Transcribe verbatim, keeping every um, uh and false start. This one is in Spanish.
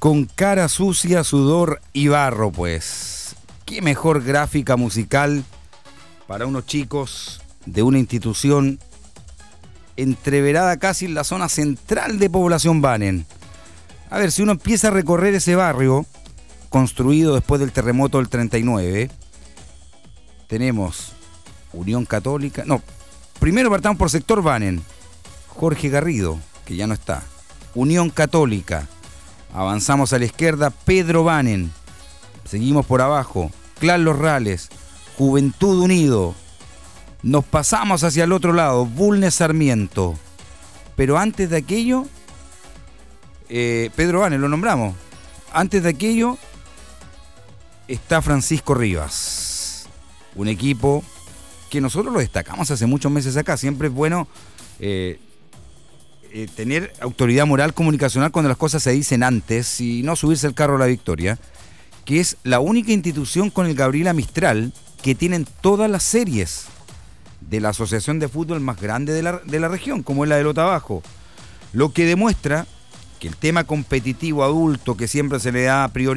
Con cara sucia, sudor y barro, pues. Qué mejor gráfica musical para unos chicos de una institución entreverada casi en la zona central de Población Banen. A ver, si uno empieza a recorrer ese barrio, construido después del terremoto del treinta y nueve, tenemos Unión Católica. No, primero partamos por sector Banen. Jorge Garrido, que ya no está. Unión Católica. Avanzamos a la izquierda, Pedro Banen. Seguimos por abajo, Clan Los Rales, Juventud Unido. Nos pasamos hacia el otro lado, Bulnes Sarmiento. Pero antes de aquello, eh, Pedro Banen, lo nombramos. Antes de aquello está Francisco Rivas. Un equipo que nosotros lo destacamos hace muchos meses acá. Siempre es bueno eh, eh, tener autoridad moral comunicacional cuando las cosas se dicen antes y no subirse el carro a la victoria, que es la única institución con el Gabriela Mistral que tienen todas las series de la asociación de fútbol más grande de la, de la región, como es la de Lota Bajo. Lo que demuestra que el tema competitivo adulto que siempre se le da prioridad